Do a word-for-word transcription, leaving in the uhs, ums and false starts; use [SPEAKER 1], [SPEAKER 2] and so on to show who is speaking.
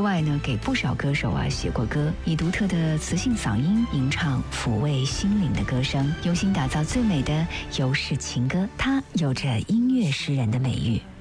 [SPEAKER 1] 外呢，给不少歌手啊写过歌，以独特的磁性嗓音吟唱抚慰心灵的歌声，用心打造最美的尤氏情歌。他有着音乐诗人的美誉。